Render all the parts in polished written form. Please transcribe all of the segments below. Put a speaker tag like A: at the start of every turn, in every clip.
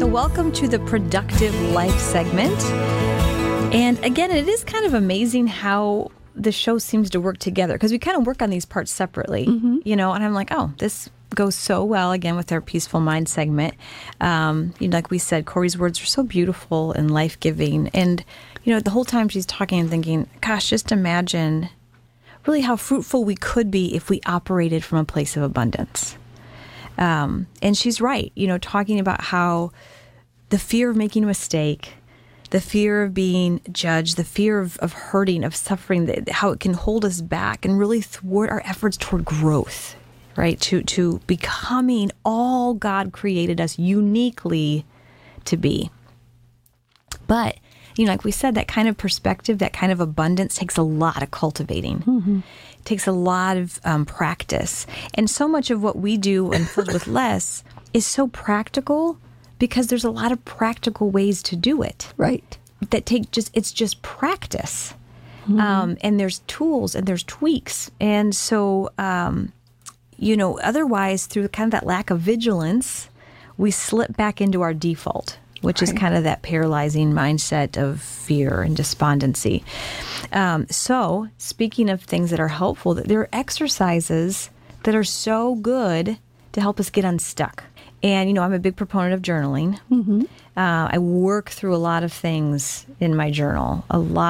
A: So welcome to the Productive Life segment. And again, it is kind of amazing how the show seems to work together, because we kind of work on these parts separately, and I'm like, oh, this goes so well again with our Peaceful Mind segment. Like we said, Corey's words are so beautiful and life-giving. And, the whole time she's talking and thinking, gosh, just imagine really how fruitful we could be if we operated from a place of abundance. And she's right, talking about how the fear of making a mistake, the fear of being judged, the fear of hurting, of suffering, how it can hold us back and really thwart our efforts toward growth, right? To becoming all God created us uniquely to be. But, like we said, that kind of perspective, that kind of abundance takes a lot of cultivating. It takes a lot of practice. And so much of what we do in Filled with Less is so practical because there's a lot of practical ways to do it.
B: Right.
A: That it's just practice. And there's tools and there's tweaks. And so, otherwise through kind of that lack of vigilance, we slip back into our default, which is kind of that paralyzing mindset of fear and despondency. So speaking of things that are helpful, there are exercises that are so good to help us get unstuck. And, I'm a big proponent of journaling. I work through a lot of things in my journal,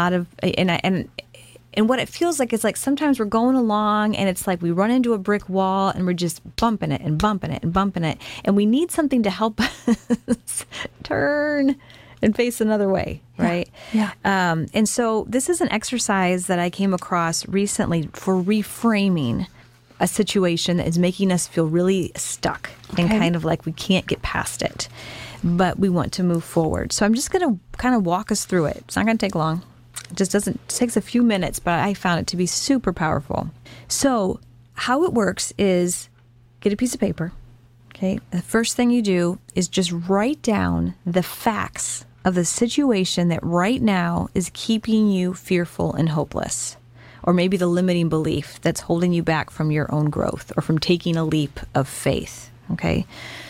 A: and what it feels like is like sometimes we're going along and it's like we run into a brick wall and we're just bumping it and bumping it and bumping it. And we need something to help us turn and face another way, right?
B: Yeah.
A: And so this is an exercise that I came across recently for reframing a situation that is making us feel really stuck and kind of like we can't get past it, but we want to move forward. So I'm just going to kind of walk us through it. It's not going to take long. It takes a few minutes, but I found it to be super powerful. So how it works is get a piece of paper. Okay. The first thing you do is just write down the facts of the situation that right now is keeping you fearful and hopeless, or maybe the limiting belief that's holding you back from your own growth or from taking a leap of faith. Okay.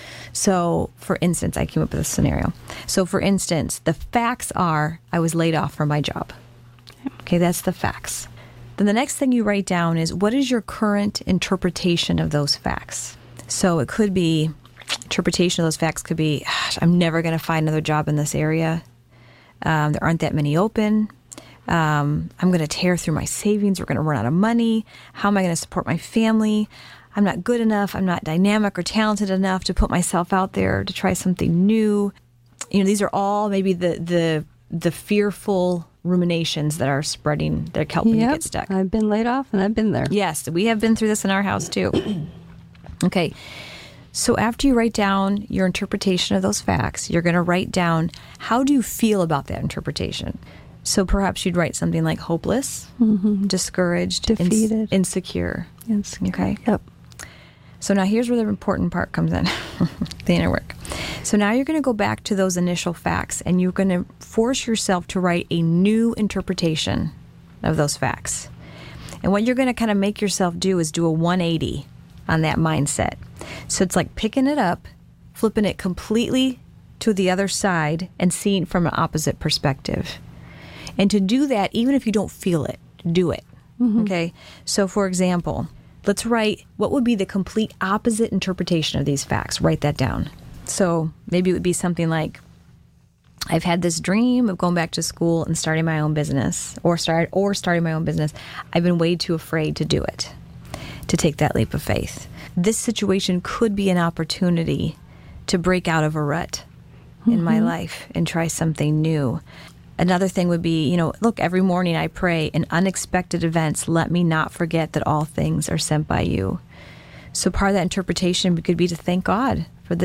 A: So, for instance, I came up with a scenario. So, for instance, the facts are I was laid off from my job. Okay, that's the facts. Then the next thing you write down is what is your current interpretation of those facts? So, it could be, interpretation of those facts could be, I'm never going to find another job in this area. There aren't that many open. I'm going to tear through my savings. We're going to run out of money. How am I going to support my family? I'm not good enough. I'm not dynamic or talented enough to put myself out there to try something new. These are all maybe the fearful ruminations that are spreading, that are helping you get stuck.
B: I've been laid off and I've been there.
A: Yes, we have been through this in our house too. Okay. So after you write down your interpretation of those facts, you're going to write down how do you feel about that interpretation. So perhaps you'd write something like hopeless, discouraged,
B: defeated,
A: insecure. Okay.
B: Yep.
A: So now here's where the important part comes in, the inner work. So now you're going to go back to those initial facts and you're going to force yourself to write a new interpretation of those facts. And what you're going to kind of make yourself do is do a 180 on that mindset. So it's like picking it up, flipping it completely to the other side and seeing from an opposite perspective. And to do that, even if you don't feel it, do it. Okay? So for example, let's write what would be the complete opposite interpretation of these facts. Write that down. So maybe it would be something like, I've had this dream of going back to school and starting my own business, or starting my own business. I've been way too afraid to do it, to take that leap of faith. This situation could be an opportunity to break out of a rut in my life and try something new. Another thing would be, look, every morning I pray, in unexpected events, let me not forget that all things are sent by you. So part of that interpretation could be to thank God